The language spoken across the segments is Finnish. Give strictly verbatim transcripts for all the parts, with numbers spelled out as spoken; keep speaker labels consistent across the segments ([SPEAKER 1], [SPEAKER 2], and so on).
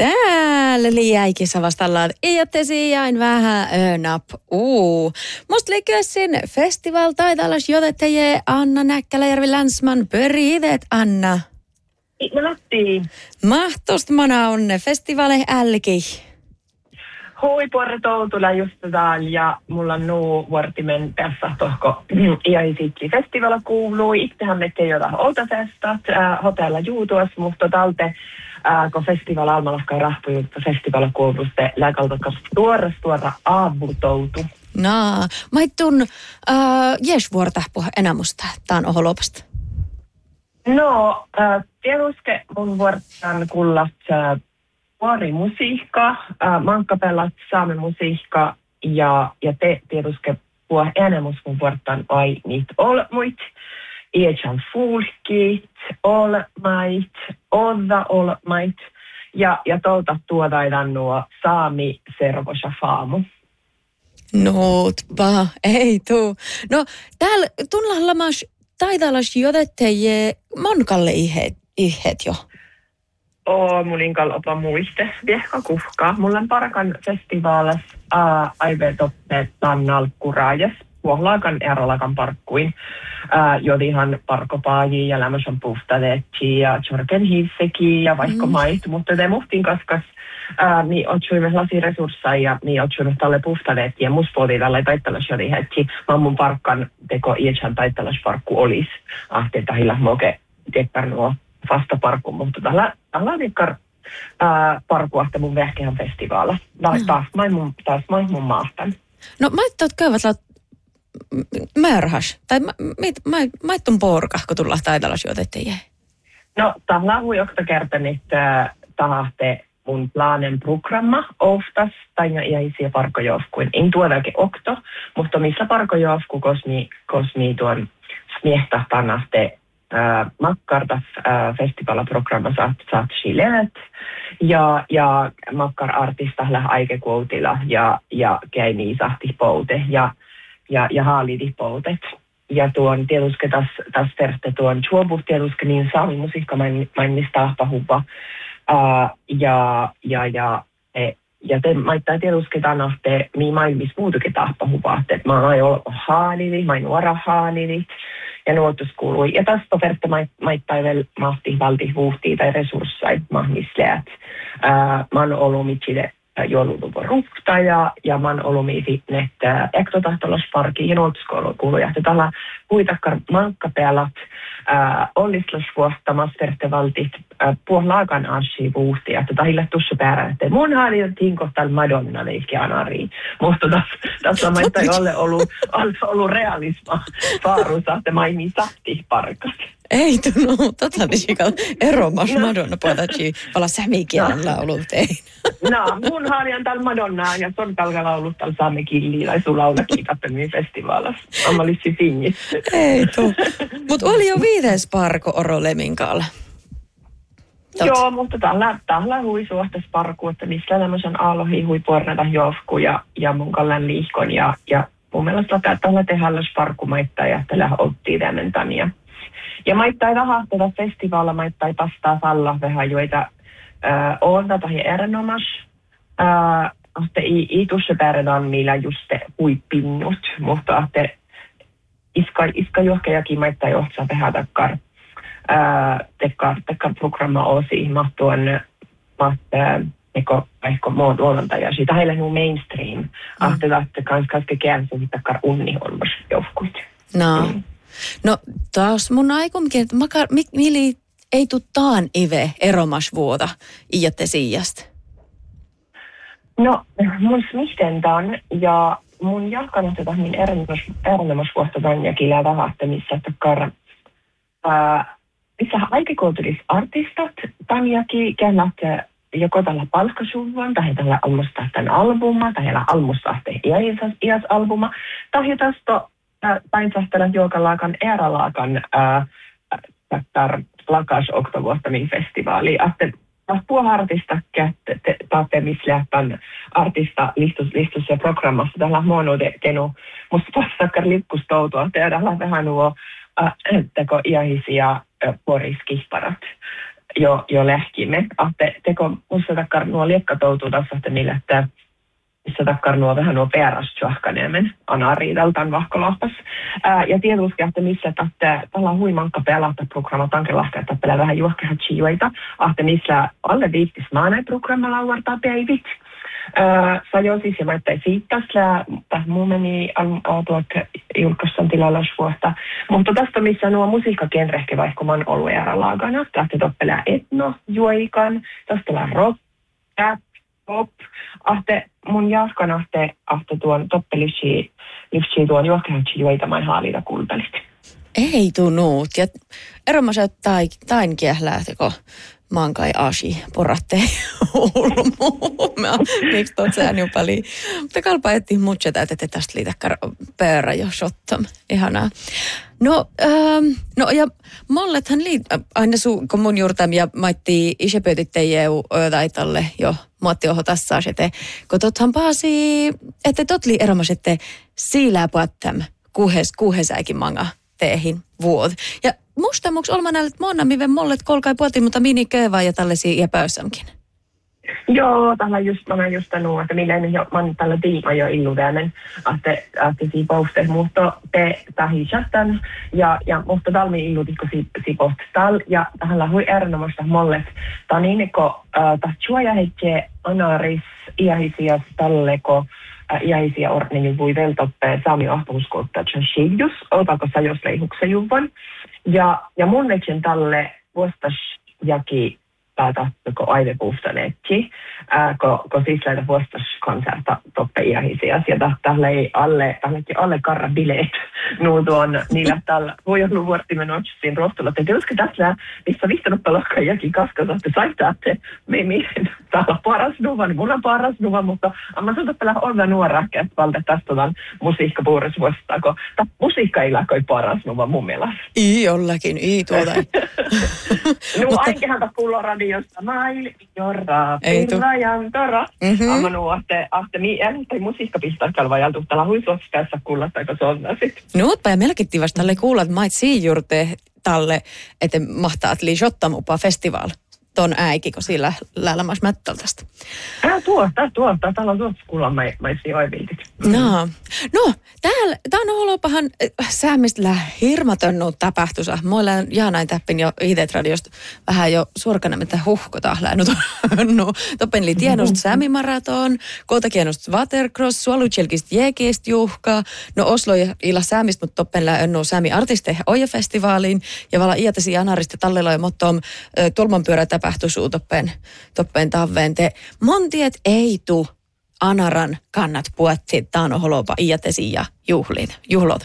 [SPEAKER 1] Täällä liäikissä vastallaan iättesi jäin vähän önap uu. Musta liikyessin festival taitalas joteteje Anna Näkkäläjärvi Länsman pöriidet Anna.
[SPEAKER 2] Matti.
[SPEAKER 1] Mahtost mana onne festivale älki.
[SPEAKER 2] Hui puorre toutula just täällä ja mulla on nuu vuortimen tässä tohko iäisitli festivala kuuluu. Itsehän me ei ole oltasestat äh, hotella juutuas, mutta talte äh, kun festival almalahkaa rahpujutta festivala kuuluste läkaltakas tuoras tuora aavutoutu.
[SPEAKER 1] Naa, maittun äh, jesvuortahpo enamusta taan oholopasta.
[SPEAKER 2] No, äh, tieduske mun vuortan kullat äh, vuori musiikka, äh, mankkapellat saame musiikka ja, ja te tieduske puhua enemus mun vuortan ai niitä olmuit. Iätsän fulkit, olmait, odda olmait ja, ja touta tuodaidan nuo saami servosa faamu.
[SPEAKER 1] Nootpa, ei tuu. No, täällä tunlallamas taitalas jotetteje monkalle ihet, ihet jo.
[SPEAKER 2] Oo, mun inkal opa muiste viehka kuhkaa. Mulla on parakan festivaalas uh, aive toppe tannal kuraajas. Puolaakan erolakan parkkuin. Uh, jodihan parkopaaji ja lämmösen puhtadeetki ja tjorken hiisseki ja vaikka mm. mait. Mutta te muhtin kaskas uh, mi otsuimme lasi resursseja ja mi otsuimme tälle puhtadeetki ja muspuoli tälle taittalas jodihetki. Mä mun parkkan teko iätsän taittalas parkku olis. Ahti tahilla moke teppär nuo vasta parkku, mutta tällä tällä vikkar parkuahte mun vähkehän festivaala. Taas, taas main mun, taas main mun maastan.
[SPEAKER 1] No maittot käyvät laat märhäs, tai maittun porka, kun tullaan taitalas jotetteje.
[SPEAKER 2] No, tällä on jokta kertan, että tahte mun planen programma oftas, tai ja iäisiä parkojofkuin. En tuodakin okto, mutta missä parkojofku kosmi, kosmi tuon smiehtä tannaste Äh, makkartas äh, festivalprogramma saat saat chileet ja ja makkar artista läh aikekuutilla ja ja käimi sahti poute ja ja ja haalidi poutet ja tuon tieduske tas tas terte tuon chuobu tieduske niin saami musiikka main mainista pahuva äh, ja ja ja e, ja te maittaa tieduske tanahte mi mainis muutukin tahpahuva että mä oon ollut haalidi mä nuora haalidi ja nuotus kuului. Ja tästä oferte maittai vielä mahti valti huhtia tai resursseja mahnisleät. Mä oon ollut mitsille joululuvun ruhta ja, ja mä oon ollut mitne ektotahtolasparki ja nuotus kuului. Ja tällä kuitakkar mankkapealat ollislas vuotta masterte valtit puolaakan assi vuhtia. Että tahille tuossa päärä, että mun haali on tinko tällä Madonna leikki anariin. Mutta tässä on maittai ole ollut, ollut realisma faarussa, että maini sahti parkat.
[SPEAKER 1] Ei tunnu, tota nisikal eromas Madonna puoltachi vala sämikielen laulut ei.
[SPEAKER 2] No, mun haali on täällä Madonnaa ja son kalka laulut täällä saamme killiin tai sun laulakin kappemmin festivaalassa. Amalissi singit.
[SPEAKER 1] Ei tuu. Mut oli jo viides parko Oro Leminkalla. Tot.
[SPEAKER 2] Joo, mutta tällä, tällä hui suhtes parku, että missä tämmöisen alohi hui pornata jofku ja, ja mun kallan liihkon ja, ja mun mielestä tällä tehdään parku maittaa ja tällä oltiin tämän ja ja maittai vähän tätä festivaalla maittai pastaa falla vähän joita äh, on tätä erinomas. Äh, ahte i, i tuossa pääränaan millä just huipinnut, mutta ahte iska, iska johkejakin maittai ohtsa vähän takkar äh, tekkar, tekkar programma osi mahtuon maht eko ehkä muun luontaja. Siitä heillä on mainstream. Mm. Ahte tahte kans kanske käänsin takkar unni olmas johkuit.
[SPEAKER 1] No. Mm. No taas mun aikumkin, että makar, mi, mili ei tuu taan ive eromas vuota iätte siijasta?
[SPEAKER 2] No mun smihtentan ja mun jatkanut tätä niin erinomas vuotta tämän ja kilää vähästä, missä takkar ää, missä aikakulttuuris artistat tämän jakin källät joko tällä palkkasuvan, tai tällä almusta tämän albuma, tai tällä almusta iäs, iäs albuma, tai tästä päinsähtälä juokalaakan eeralaakan täkkär lakas oktovuottamin festivaali. Ahte puhua artista kätte taatte misle tämän artista listus listus ja programmassa tällä monude kenu musta passakkar lippustoutua tehdä vähän nuo teko iähisiä poriskihparat. jo, jo lähkimme. Ahte teko musta takkar nuo liekkatoutuu tässä, että niille, että missä takkar nuo vähän nuo perästjuahkaneemen anariidaltaan vahkolahpas. Ää, ja tietysti, että missä, että tällä huimankka pelata programma tankelahka, että pelaa vähän juohkehatsi juoita. Ahte missä alle viittis maanai programma lauartaa päivit. Sä jo siis ja mä etsin siitä, että muu meni tuot julkaistaan tilalla vuotta. Mutta tästä missä nuo musiikkagenrehke vaikka mä oon ollut järjelaagana. Tästä toppelää etno, juoikan, tästä rock, rap, pop. Ahte mun jahkan ahte, ahte tuon toppelisi, livsi tuon juohkehatsi juoita main haalita kulpelit.
[SPEAKER 1] Ei tuu nuut. Ja eroma sä tain, tain kiehlähteko mankai ashi poratte hulmu. Miksi tuot sään jo paljon? Mutta kalpa ettiin mutset, että tästä liitäkkär pöörä jo shottam. Ihanaa. No, ähm, no ja mollethan liit, aina suu, kun mun juurtam ja maitti isepöytitte jeu öötaitalle jo muotti oho tässä asete. Kun tothan paasi, että tot li eromasette siilää puattam kuhes, kuhesäikin manga teehin vuod. Ja musta muks olma näille, että monna miven mollet kolkai puolti, mutta mini köövää ja tällaisia ja pöyssämkin.
[SPEAKER 2] Joo, tällä just, mä just sanoo, että milleen jo, mä oon tällä tiima jo illudäänen, että, että siinä pohte, mutta te tahisatan, ja, ja musta talmi illudikko si, si pohte tal, ja tähän hui erinomaista mollet, ta niin, kun äh, ta juoja heitse anaris iähisiä talleko, iäisiä orneen voi veltoppe saami ahtavuuskolta tjänsiidjus, otako sä jos leihuksen juvan. Ja, ja mun etsin tälle vuostas jaki päätä, kun aive puhtaneetti, kun ko siis lähdä vuostas konserta toppe iäisiä. Ja tällä ei alle, tällekin alle karra bileet. Nuu tuon niillä tällä voi olla vuortimen otsin rohtulla. Että tietysti tässä, missä vihtanut palokka jaki kaskasa, että saittaa, että me mihin täällä paras nuva, niin mulla on paras nuva, mutta mä sanon, että olla nuora, että valta tästä on musiikkapuuris vuostaa, kun musiikka ei läkoi paras nuva mun mielestä.
[SPEAKER 1] Ii jollakin, ii tuota.
[SPEAKER 2] No aikehan ta kuulla radiosta, mail, jorra, pirrajan, tora. Amma nu, ahte, ahte, mi, en, tai musiikka pistää kalvajaltu, tällä huisuossa tässä kuulla, taiko se on sit.
[SPEAKER 1] No, ootpa ja melkein vasta tälle kuulla, että mait siijurte talle, että mahtaa, että liisottam upa festival. Ton äiki, kun sillä lälämäs mättältästä.
[SPEAKER 2] Ää, tuosta, tuosta. Täällä on tuosta kuulla maisi oiviltit.
[SPEAKER 1] No, no, täällä, tää on olopahan säämistä hirmatönnu tapahtusa. Muilla Jaanain täppin jo Hitet radiosta vähän jo suorkanemmittä huhkota läänut. No, toppen li tienost säämimaraton, koota kienost watercross, suolutjelkist jääkeist juhka, no Oslo illa säämistä, mutta toppen läännu säämi artiste Oja-festivaaliin, ja vala iätäsi Janarista tallella ja mottom tolman pyörä tapahtusuu toppen, toppen taveen te. Montiet ei tu Anaran kannat puetti taano holopa iätesi ja juhlin, juhlot.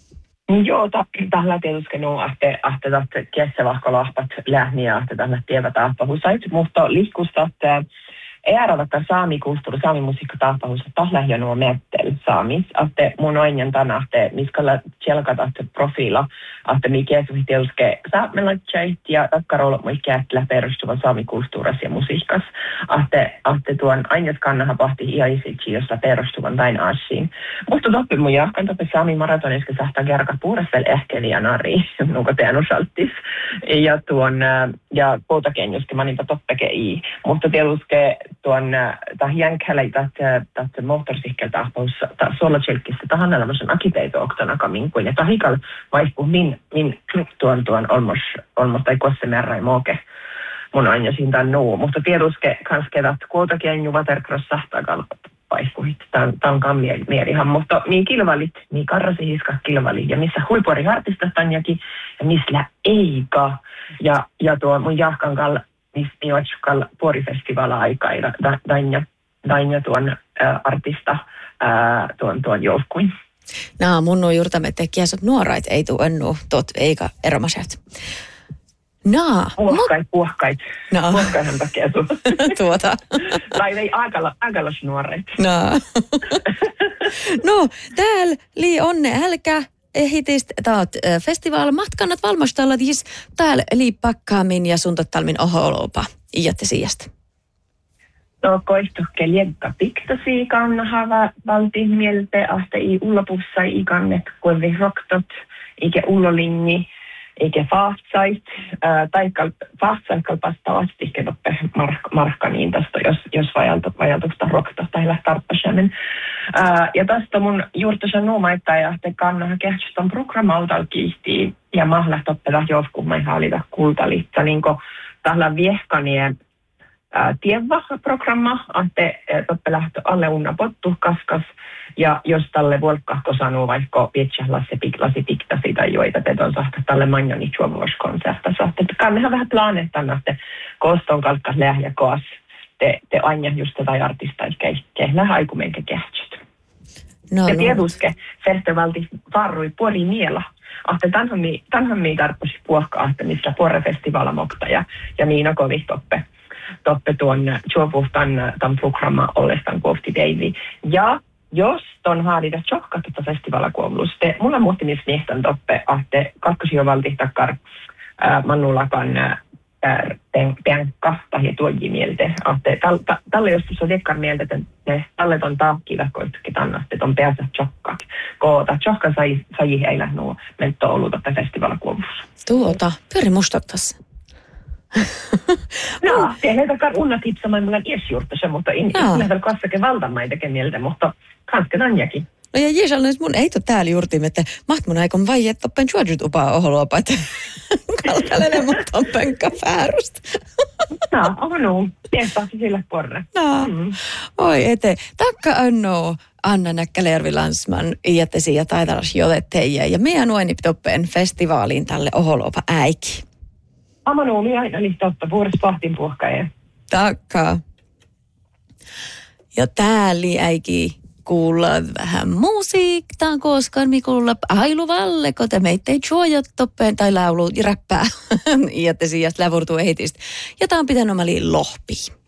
[SPEAKER 2] Joo, tällä tietysti nuo, että että kesävahkolahpat lähniä, että tällä tievä taapahusait, mutta liikkusta, että ei arvata saamikulttuuri, saamimusiikka taapahus, tällä ja nuo mettel saamis, että mun oinjan tänä, että miskalla selkata profiila, että mikä suhi tietysti saamelaitseit ja takkarolla mikä että perustuvan saamikulttuuras ja musiikkas, että että tuon ainjat kannahan pahti iäisitsi, jossa perustuvan tain asiin. Mutta toppi mun jahkan toppi saami maratoniskin sahtaa kerka puurasvel ehkä liian ari, nuko teidän osaltis. Ja tuon, ja koutakenjuskin mä niinpä toppeke i, mutta tietysti tuon tähän jänkhällä tästä moottorsikkeltahpaus suolachelkistä tähän elämäsen akiteito-oktona minkuin. Ja tahikal vaikku min, min tuon tuon olmos, olmos tai kossemerrai mooke mun aina siitä nuu. Mutta tietysti kanske että kuotakenju watercross sahtaa vaikkuhit. Tämä on kammieli mielihan, mutta niin kilvalit, niin karrasi hiska kilvali. Ja missä huipuori hartista tanjakin ja missä eikä. Ja, ja tuo mun jahkan kalla mistä juotsukalla puorifestivaala-aikaa ja dainja, dainja tuon ä, artista ä, tuon, tuon joukkuin.
[SPEAKER 1] Naa, mun on juurta me tekijäsot nuorait ei tuu ennu tot eikä eromaset. Naa.
[SPEAKER 2] Puhkait,
[SPEAKER 1] mut...
[SPEAKER 2] puhkait.
[SPEAKER 1] Naa.
[SPEAKER 2] Puhkaihan takia tuu.
[SPEAKER 1] Tuota.
[SPEAKER 2] Tai ei aikalla, aikalla nuoreit.
[SPEAKER 1] Naa. No, täällä lii onne älkä. Hitist taat festivaal matkannat valmastalla siis täällä liipakkaamin ja suntottalmin oholopa iätte sijasta.
[SPEAKER 2] No koistukke liekka piktasi kannahava valtiin mielte ahte i ullapussa i kannet kuivi roktot ikä ullolingi eikä fastsait, taikka fastsaitkal vastaavasti kedoppe markka niin tästä, jos, jos vajaltusta rokta tai lähtarppasjämen. Ja tästä mun juurtuisen nuumaita ja te kannahan kehtsyston programmaudal kiihtii ja mahlahtoppela joskumman hallita kultalitta, niin kuin tällä viehkanien tievä programma, että toppe lähtö alle unna pottu kaskas, ja jos tälle volkkahko sanoo vaikka pietsä lasi piktasi tai joita te on sahta tälle manjani juovuoskonserta, sahte, että kannehan vähän planeettan, että koston kalkkas lähjä koas, te, te aina just tätä artista, että kehlää haikumenkä kehtsyt. No, ja tieduske festivalti varrui puoli miela. Ahte tänhän mi tarpposi puhkaa, että missä puorefestivala mokta ja, ja Miina kovi toppe. toppe tuon juovuhtan tämän programma ollestaan kohti Deivi. Ja jos ton haadita tjokka tuota festivalakuovluste, mulla muhti niissä nihtän toppe, että kakkosi jo valtihtakar äh, mannulakan äh, penkka tai tuoji mieltä. Että tälle jos se on dekkar mieltä, että tälle ton taakkiva koittukin tänne, että on pääsä tjokka. Koota tjokka sai, sai heillä nuo mentto ollut tätä festivalakuovlussa.
[SPEAKER 1] Tuota, pyöri mustottas.
[SPEAKER 2] No, se ei takar unnat hipsamaan mulla iesjuurtassa, mutta en nähdä kassakin valtamaan tekee mieltä, mutta kanske nanjakin.
[SPEAKER 1] No ja Jeesal, mun ei ole täällä juurtiin, että maht mun aikon vai, että toppen juodjut upaa oholopa, että kalkalele mun toppen kafäärusta.
[SPEAKER 2] No, on nuu. Tiestaa sille porre.
[SPEAKER 1] No, mm. Oi ete. Takka anno Anna Näkkälä-Järvi Landsman, iättesi ja taitalas jotetteijä. Ja meidän nueni toppen festivaaliin tälle oholopa äiki.
[SPEAKER 2] Amanuumi aina liittä ottaa vuodessa pahtin puhkajeen.
[SPEAKER 1] Takka. Ja täällä äiki kuulla vähän musiikkaa, koska me kuulla ailuvalle, kun te meitä ei suojat toppeen tai laulu räppää. Ja te sijasta lävurtuu ehitistä. Ja tää on pitänyt omali lohpi.